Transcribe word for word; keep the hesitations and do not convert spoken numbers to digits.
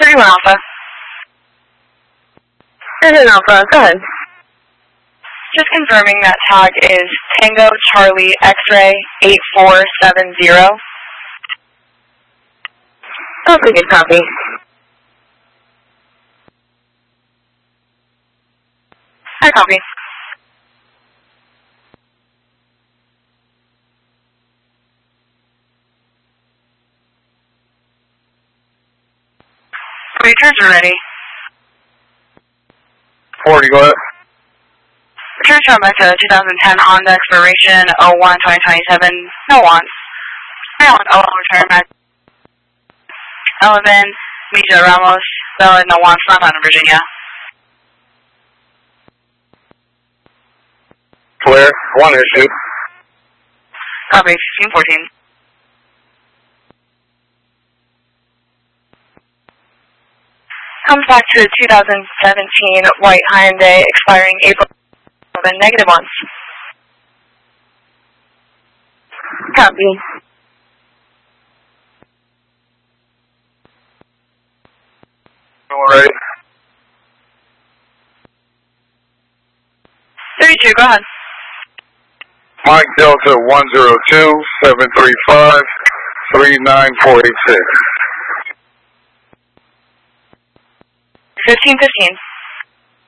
thirty-one Alpha. thirty-one Alpha, go ahead. Just confirming that tag is Tango Charlie X-Ray eight four seven zero. Okay, good copy. I copy. Returns are ready. forty, go ahead. Return shown back to twenty ten Honda expiration oh one twenty twenty-seven. No wants. No one. Oh, return back. Eleven, Misha Ramos, valid, no wants, not on Virginia. Clear, one issue. Copy, fifteen fourteen. Comes back to two thousand seventeen white Hyundai expiring April eleven, negative ones. Copy. All right. thirty-two, go ahead. Mike Delta one zero two, seven three five, three nine four eight six. fifteen fifteen.